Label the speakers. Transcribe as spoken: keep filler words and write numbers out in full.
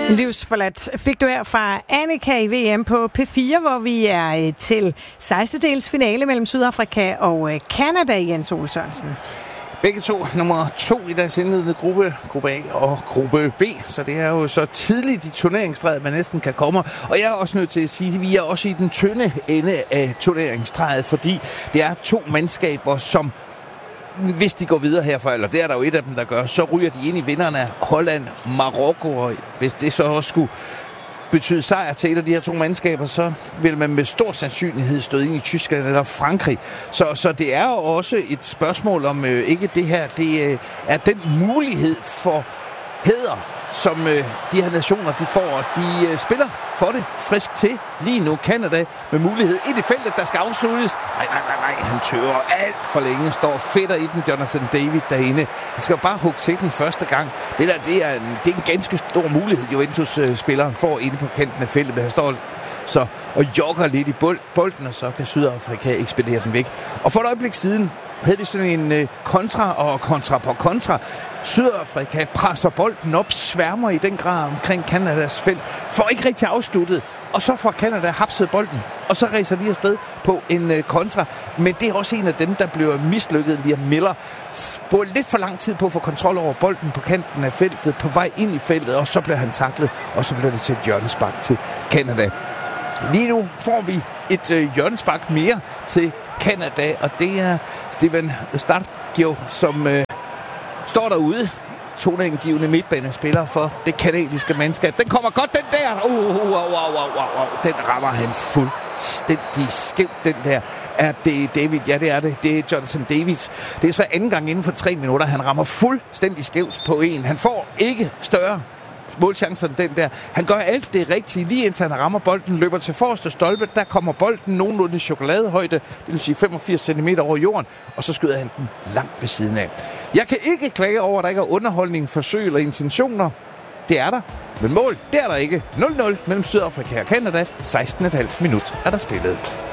Speaker 1: Livsforladt fik du her fra Annika i V M på P fire, hvor vi er til sekstendels finale mellem Sydafrika og Canada, Jens Ole Sørensen.
Speaker 2: Begge to nummer to i deres indledende gruppe, gruppe A og gruppe B. Så det er jo så tidligt i turneringstræet, man næsten kan komme. Og jeg er også nødt til at sige, at vi er også i den tynde ende af turneringstræet, fordi det er to mandskaber, som hvis de går videre herfra, eller det er der jo et af dem, der gør, så ryger de ind i vinderne af Holland, Marokko, og hvis det så også skulle betyde sejr til et af de her to mandskaber, så vil man med stor sandsynlighed stå ind i Tyskland eller Frankrig. Så, så det er jo også et spørgsmål om øh, ikke det her, det øh, er den mulighed for hæder, som øh, de her nationer de får. De øh, spiller for det frisk til lige nu. Canada med mulighed ind i feltet, der skal afsluttes. Nej, nej, nej, nej, han tøver alt for længe. Står fætter i den, Jonathan David derinde. Han skal jo bare hugge til den første gang. Det der, det er en, det er en ganske stor mulighed, Juventus-spilleren får inde på kanten af feltet. Men han står så og jogger lidt i bolden, og så kan Sydafrika ekspedere den væk. Og for et øjeblik siden havde vi sådan en øh, kontra og kontra på kontra. Sydafrika presser bolden op, sværmer i den grad omkring Kanadas felt, får ikke rigtig afsluttet, og så får Canada hapset bolden, og så racer de afsted på en øh, kontra. Men det er også en af dem, der bliver mislykket. Liam Miller bruger lidt for lang tid på at få kontrol over bolden på kanten af feltet, på vej ind i feltet, og så bliver han taklet, og så bliver det til et hjørnespark til Canada. Lige nu får vi et øh, hjørnespark mere til Canada, og det er Steven Starkio, som øh, står derude. Toneangivende midtbanespiller for det kanadiske mandskab. Den kommer godt, den der! Uh, uh, uh, uh, uh, uh, uh. Den rammer han fuldstændig skævt, den der. Er det David? Ja, det er det. Det er Jonathan David. Det er så anden gang inden for tre minutter. Han rammer fuldstændig skævt på en. Han får ikke større målchancen den der. Han gør alt det rigtige, lige indtil han rammer bolden, løber til forreste stolpe, der kommer bolden nogenlunde i chokoladehøjde, det vil sige femogfirs centimeter over jorden, og så skyder han den langt ved siden af. Jeg kan ikke klage over, at der ikke er underholdning, forsøg eller intentioner. Det er der. Men mål, det er der ikke. nul nul mellem Sydafrika og Canada. seksten komma fem minut er der spillet.